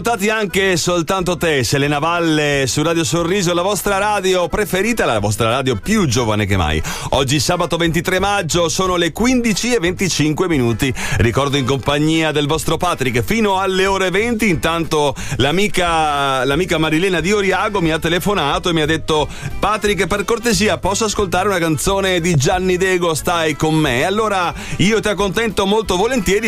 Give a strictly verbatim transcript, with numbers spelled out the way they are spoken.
Anche soltanto te, Selena Valle su Radio Sorriso, la vostra radio preferita, la vostra radio più giovane che mai. Oggi sabato ventitré maggio sono le quindici e venticinque minuti. Ricordo in compagnia del vostro Patrick fino alle ore venti. Intanto l'amica l'amica Marilena di Oriago mi ha telefonato e mi ha detto: Patrick, per cortesia posso ascoltare una canzone di Gianni Dego, Stai con me? Allora io ti accontento molto volentieri,